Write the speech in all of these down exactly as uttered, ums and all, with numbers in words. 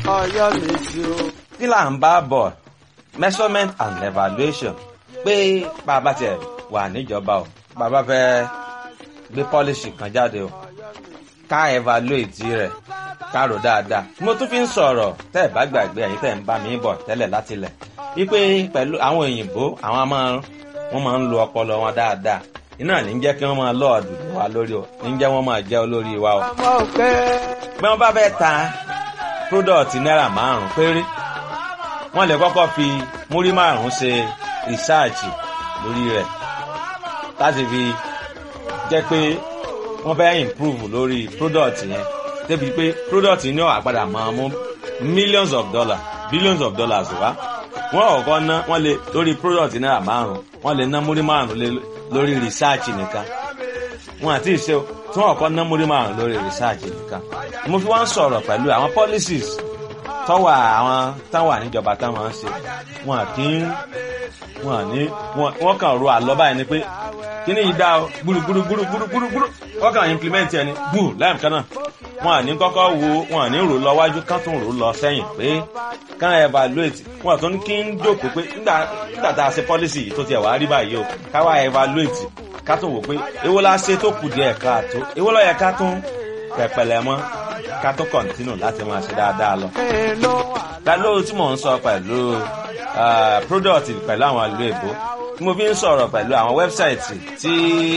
Ọ̀yọ́ Mèsì o. kí là ń bá bọ̀ measurement and evaluation pé bàbá tiẹ̀ wà níjọba o bàbá fẹ́ gbé policy kan jáde o ká evaluate rẹ̀ ká rò dáadáa. mo tún fi ń sọ̀rọ̀ tẹ́ ẹ̀ bá gbàgbé ẹ̀yin tẹ́ ẹ̀ ń bá mi bọ̀ tẹ́lẹ̀ láti lẹ̀ wípé pẹ̀lú àwọn òyìnbó àwọn máa wọ́n máa ń lo ọpọlọ wọn dáadáa iná ní jẹ́ kí wọ́n máa lọ́ọ̀dù wa lórí o ní jẹ́ wọ́n máa jẹ́ olórí wa o. bí wọ́n bá fẹ́ ta product náírà márùn-ún péré wọ́n lè kọ́kọ́ fi múrí márùn-ún ṣe research lórí rẹ̀ láti fi jẹ́ pé wọ́n fẹ́ improve lórí product yẹn débi pé product ní ó àgbàdà máa mú millions of dollars billions of dollars wá wọ́n ọ̀kọ́ ná wọ́n lè lórí product náírà márùn-ún wọ́n lè ná múrí márùn-ún lórí research nìkan wọ́n àti ìṣe tí wọ́n ọ̀kọ́ ná múrí márùn-ún lórí research nìkan. mo fi wá ń sọ̀rọ̀ pẹ̀lú àwọn policies tọ́wà àwọn táwà níjọba táwọn ń ṣe wọn kì í wọn ní wọn kàn ro àlọ́ báyìí ni pé kíní yìí dá gbúrúgbúrúgbúrúgbúrú wọ́n kàn implement ẹni gbù láìpẹ́ kan náà wọn à ní kọ́kọ́ wo wọn à ní rò lọ wájú kán tún rò lọ sẹ́yìn pé kán evaluate wọn tún kí ń jókòó pé nígbà tá a ṣe policy yìí tó tiẹ̀ wá rí báyìí o ká wá evaluate ká tún wò pé èwo la ṣe tó kù díẹ̀ káàtó èwo ló yẹ ká tún pẹ̀pẹ̀lẹ̀ mọ́ ká tó continue láti máa ṣe dáadáa lọ. pẹ̀lú tí mò ń sọ pẹ̀lú product pẹ̀lú àwọn ìlú èbó tí mo fi ń sọ̀rọ̀ pẹ̀lú àwọn website tí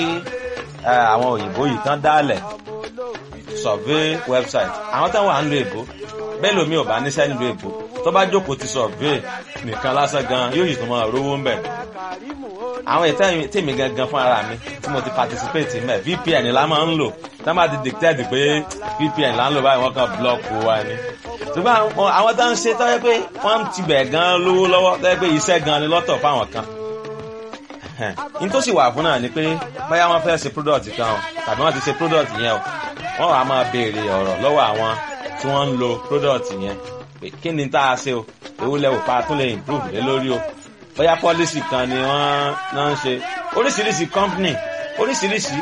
àwọn òyìnbó yìí tán dálẹ̀ survey website àwọn táwọn à ń lo èbó bẹ́ẹ̀ lómi ò bá níṣẹ́ nílùú èbó tó bá jókòó ti survey nìkan lásán gan yóò sì tún máa rówó ń bẹ̀. àwọn ètò tèmi gangan fún ara mi tí mo ti participate mẹ́ V P N la máa ń lò tá má ti dictate pé V P N là ń lò báyìí wọ́n kàn block wa ni. ṣùgbọ́n àwọn tó ń ṣe tó yẹ pé wọ́n ti bẹ̀ gan lówó lọ́wọ́ tó yẹ pé iṣẹ́ gan ni lọ́tọ̀ fáwọn kan. n tó sì wà fún náà ni pé báyà wọ́n fẹ́ ṣe product kan o tàbí wọ́n ti ṣe product yẹn o wọ́n wàá máa béèrè ọ̀rọ̀ lọ́wọ́ àwọn tí wọ́n ń lo product yẹn pé kí ni tá a ṣe o èwo lẹ wò pa tún lè improve lé lórí o bóyá policy kan ni wọ́n náà ń ṣe oríṣiríṣi company oríṣiríṣi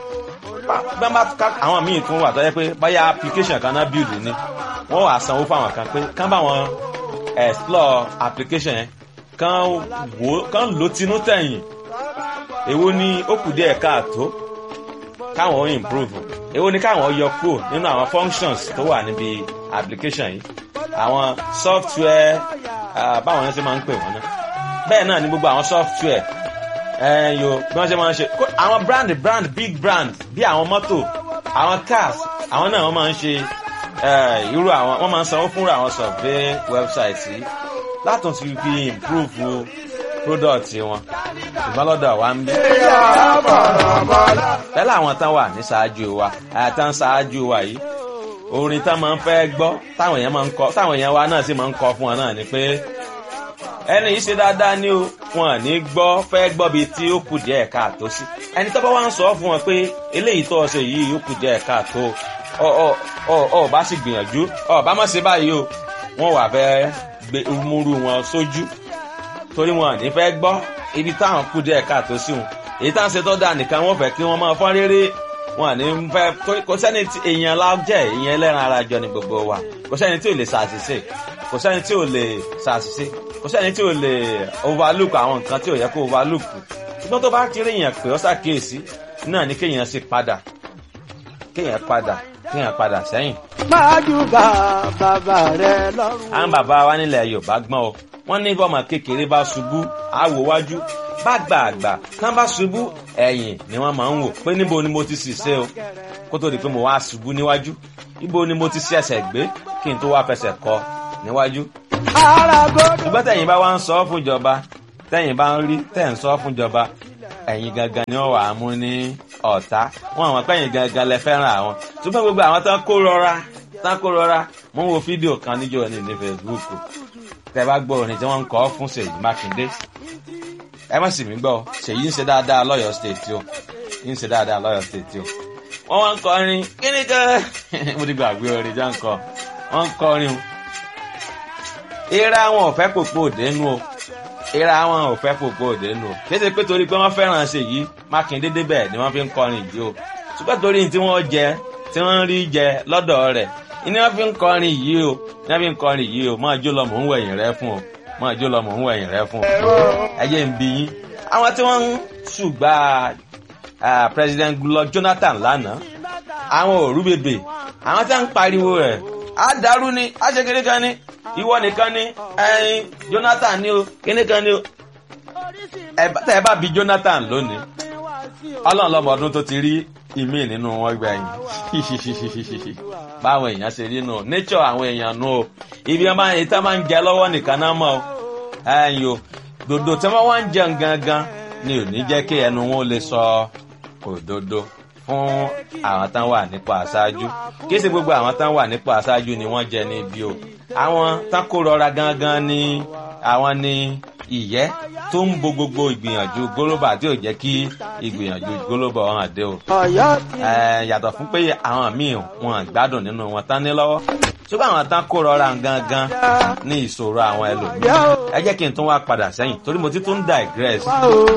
àwọn míì tún wà tó yẹ pé bóyá application kan náà build ni wọ́n wàá sanwó fáwọn kan pé kán bá wọn explore application yẹn kán wò kán lò tinú tẹ̀yìn èwo ni ó kù díẹ̀ káàtó káwọn improve èwo ni káwọn yọ kúrò nínú àwọn functions tó wà níbi application yìí àwọn software báwọn yẹn ṣe máa ń pè wọ́n náà bẹ́ẹ̀ náà ni gbogbo àwọn software ẹ̀yọ bí wọ́n ṣe máa ń ṣe àwọn brand brand big brand bí àwọn mọ́tò àwọn cars àwọn náà wọ́n máa ń ṣe irú àwọn wọ́n máa ń sanwó fúnra àwọn survey website yìí látún ti fi improve product wọn ìbálòdà wa ń bí. tẹ́lẹ̀ àwọn tán wà ní ṣáájú wa àtàn ṣáájú wa yìí orin tán máa ń fẹ́ gbọ́ táwọn èèyàn máa ń kọ táwọn èèyàn wa náà sì máa ń kọ fún wọn náà ni pé ẹni yìí ṣe dáadáa ní o wọn à ní gbọ́ fẹ́ gbọ́ bíi tí ó kù díẹ̀ káàtó sí ẹni tó bá wá ń sọ fún wọn pé eléyìí tó ṣe yìí ó kù díẹ̀ káàtó ọ ọ ọ ọ bá sì gbìyànjú ọ bá má ṣe báyìí o wọn wà fẹ́ gbé múrú wọn sójú torí wọn à ní fẹ́ gbọ́ ibi táwọn kù díẹ̀ káàtó sí wọn èyí tá à ń ṣe tó dáa nìkan wọn fẹ́ kí wọ́n máa fọ́n réré wọn à ní fẹ́ kò sẹ́ni tí èèyàn lájẹ́ èèyàn ẹlẹ́ran ara jọ ní gbogbo wa kò sẹ́ni tí ò lè ṣàṣìṣe kò sẹ́ni tí ò lè ṣàṣìṣe kò sẹ́ni tí ò lè overlook àwọn nǹkan tí ò yẹ kó overlook ṣùgbọ́n tó bá ti rí èèyàn pé ó ṣàkíyèsí náà ni kéèyàn sì padà kéèyàn padà kéèyàn padà sẹ́yìn. máa ju bàbá rẹ lọ́rùn. àwọn bàbá wa nílẹ̀ Yorùbá gbọ́n o wọ́n ní bọ́mọ kékeré bá ṣubú àwò wájú bá gbà àgbà tán bá ṣubú ẹ̀yìn ni wọ́n máa ń wò pé níbo ni mo ti ṣìṣe o kó tó di pé mo wá ṣubú níwájú níbo ni mo ti ṣe ẹsẹ̀ gbé kí n tó wá fẹsẹ̀ kọ níwájú. ṣùgbọ́n tẹ̀yìn bá wá ń sọ fún ìjọba tẹ̀yìn bá ń rí tẹ̀ ń sọ fún ìjọba ẹ̀yin gangan ni wọ́n wà á mú ní ọ̀tá wọn àwọn pẹ̀yìn gangan lẹ fẹ́ràn àwọn ṣùgbọ́n gbogbo àwọn tán kó rọra tán kó rọra mo ń wo fídíò kan níjọ́ ní ní Facebook tẹ́ bá gbọ́ orin tí wọ́n ń kọ fún Ṣèyí Mákindé ẹ má sì mí gbọ́ Ṣèyí ń ṣe dáadáa lọ́yọ̀ state o ń ṣe dáadáa lọ́yọ̀ state o wọ́n wá ń kọrin kíní kan mo ti gbàgbé orin já ń kọ wọ́n ń kọrin o eré àwọn ò fẹ́ pòpò òdenu o eré àwọn ò fẹ́ pòpò òdenu o kéde pé torí pé wọ́n fẹ́ràn Ṣèyí Mákindé débẹ̀ ni wọ́n fi ń kọrin yìí o ṣùgbọ́n torí tí wọ́n jẹ tí wọ́n rí jẹ lọ́dọ̀ rẹ̀ ni wọ́n fi ń kọrin yìí o ní bí n kọrin yìí o máa jó lọ mò ń wẹ̀yìn rẹ fún o máa jó lọ mò ń wẹ̀yìn rẹ fún o ẹ jẹ́ n bi yín àwọn tí wọ́n ń ṣùgbà president Goodluck Jonathan lánàá àwọn òru bèbè àwọn tí wọ́n ń pariwo rẹ̀ á dàrú ni á ṣe kékeré kan ni ìwọ nìkan ni ẹyin Jonathan ni o kíní kan ni o tẹ́ ẹ bá bi Jonathan lónìí ọlọ́run lọ́mọ ọdún tó ti rí ìmí nínú wọn gbẹ̀yìn báwọn èèyàn ṣe rí nù nature àwọn èèyàn nù o ibi ọmọ èyí tá máa ń jẹ lọ́wọ́ nìkan náà mọ̀ ẹ̀yìn o dòdò tí wọ́n wá ń jẹun gangan ni ò ní jẹ́ kí ẹnu wọn lè sọ òdodo fún àwọn tán wà nípò aṣáájú kí ṣe gbogbo àwọn tán wà nípò aṣáájú ni wọ́n jẹ ní ibi o àwọn tán kó rọra gangan ni àwọn ni ìyẹ́ tó ń bo gbogbo ìgbìyànjú gólóbà tí ò jẹ́ kí ìgbìyànjú gólóbà hàn dé o. yàtọ̀ fún pé àwọn míì wọn gbádùn nínú wọn tán ní lọ́wọ́ ṣùgbọ́n àwọn tán kó rọra gangan ní ìṣòro àwọn ẹlòmíràn. ẹ jẹ́ kí n tún wá padà sẹ́yìn torí mo ti tún digress.